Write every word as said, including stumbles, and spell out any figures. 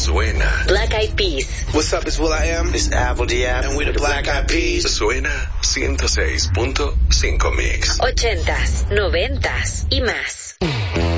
Suena. Black Eyed Peas. What's up, it's Will I Am. It's Apple Diab. And we're the Black Eyed Peas. Suena ciento seis punto cinco Mix. Ochentas, noventas y más.